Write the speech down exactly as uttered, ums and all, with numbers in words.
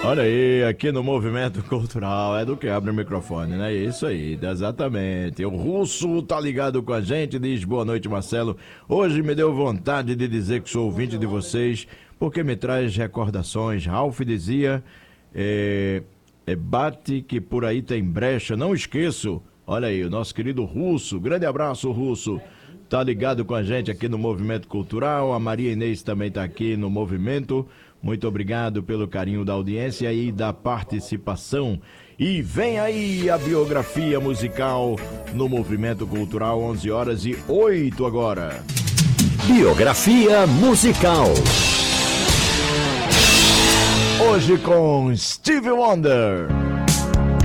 Olha aí, aqui no Movimento Cultural, é do que abre o microfone, né? Isso aí, exatamente. O Russo tá ligado com a gente, diz boa noite, Marcelo. Hoje me deu vontade de dizer que sou ouvinte de vocês, porque me traz recordações. Ralph dizia, é, é bate que por aí tem brecha, não esqueço. Olha aí, o nosso querido Russo, grande abraço, Russo. Tá ligado com a gente aqui no Movimento Cultural, a Maria Inês também tá aqui no Movimento. Muito obrigado pelo carinho da audiência e da participação. E vem aí a biografia musical no Movimento Cultural, onze horas e oito agora. Biografia musical. Hoje com Stevie Wonder.